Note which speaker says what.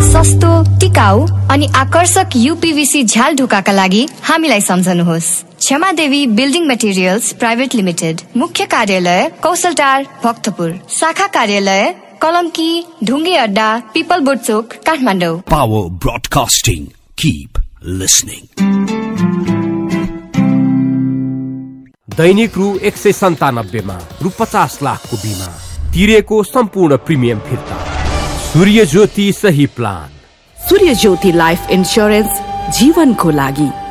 Speaker 1: सस्तो, टिकाऊ अनि आकर्षक यूपीवीसी झ्याल ढोकाका लागि हामीलाई सम्झनुहोस्। क्षमादेवी बिल्डिङ मटेरियल्स प्राइभेट लिमिटेड, मुख्य कार्यालय कौशलटार भक्तपुर, शाखा कार्यालय कलंकी ढुङ्गे अड्डा पिपलबोट चोक Kathmandu.
Speaker 2: Power broadcasting, keep listening.
Speaker 3: दैनिक रु 197 मा रु 50 लाखको बिमा तिरेको सम्पूर्ण प्रिमियम फिर्ता। सूर्य ज्योति सही प्लान।
Speaker 4: सूर्य ज्योति लाइफ इन्स्योरेन्स, जीवनको लागि।